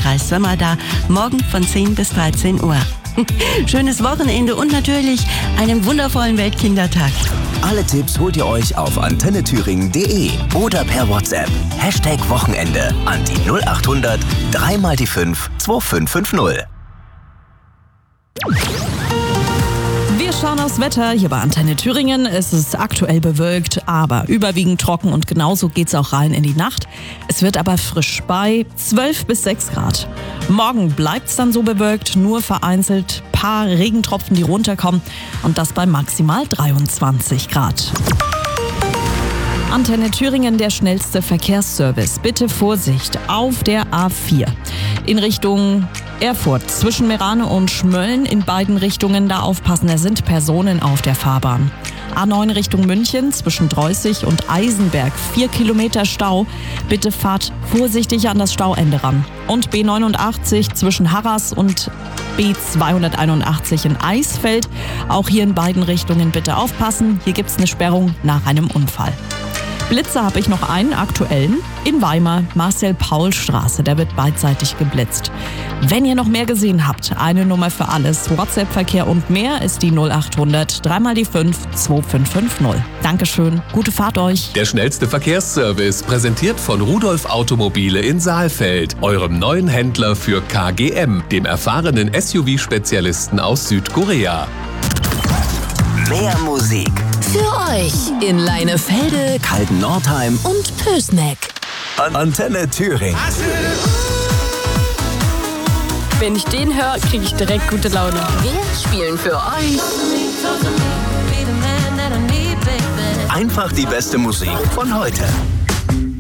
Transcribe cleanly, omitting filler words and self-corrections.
Landkreis Sömmer morgen von 10 bis 13 Uhr. Schönes Wochenende und natürlich einen wundervollen Weltkindertag. Alle Tipps holt ihr euch auf antennethüringen.de oder per WhatsApp. #Wochenende an die 0800 3 mal die 5 2550. Wir schauen aufs Wetter hier bei Antenne Thüringen. Es ist aktuell bewölkt, aber überwiegend trocken und genauso geht's auch rein in die Nacht. Es wird aber frisch bei 12 bis 6 Grad. Morgen bleibt's dann so bewölkt, nur vereinzelt paar Regentropfen, die runterkommen und das bei maximal 23 Grad. Antenne Thüringen, der schnellste Verkehrsservice. Bitte Vorsicht auf der A4 in Richtung Erfurt zwischen Merane und Schmölln, in beiden Richtungen da aufpassen, da sind Personen auf der Fahrbahn. A9 Richtung München zwischen Dreußig und Eisenberg, 4 Kilometer Stau. Bitte fahrt vorsichtig an das Stauende ran. Und B89 zwischen Harras und B281 in Eisfeld. Auch hier in beiden Richtungen bitte aufpassen. Hier gibt's eine Sperrung nach einem Unfall. Blitzer habe ich noch einen aktuellen in Weimar, Marcel-Paul-Straße. Der wird beidseitig geblitzt. Wenn ihr noch mehr gesehen habt, eine Nummer für alles, WhatsApp-Verkehr und mehr ist die 0800 3 mal die 5 2550. Dankeschön, gute Fahrt euch. Der schnellste Verkehrsservice, präsentiert von Rudolf Automobile in Saalfeld, eurem neuen Händler für KGM, dem erfahrenen SUV-Spezialisten aus Südkorea. Mehr Musik für euch in Leinefelde, Kalten-Nordheim und Pößneck. Antenne Thüringen. Wenn ich den höre, kriege ich direkt gute Laune. Wir spielen für euch Einfach die beste Musik von heute.